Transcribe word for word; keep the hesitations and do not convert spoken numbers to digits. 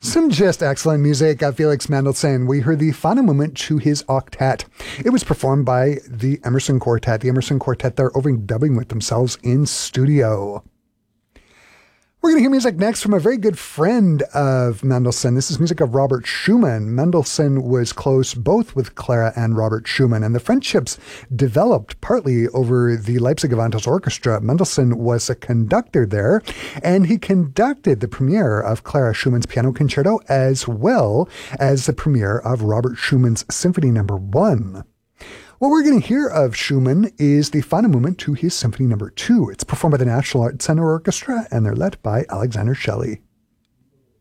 Some just excellent music of Felix Mendelssohn. We heard the final movement to his octet. It was performed by the Emerson Quartet. The Emerson Quartet, they're overdubbing with themselves in studio. We're going to hear music next from a very good friend of Mendelssohn. This is music of Robert Schumann. Mendelssohn was close both with Clara and Robert Schumann, and the friendships developed partly over the Leipzig Avantos Orchestra. Mendelssohn was a conductor there, and he conducted the premiere of Clara Schumann's Piano Concerto as well as the premiere of Robert Schumann's Symphony Number One. What we're going to hear of Schumann is the final movement to his Symphony Number Two. It's performed by the National Arts Center Orchestra, and they're led by Alexander Shelley.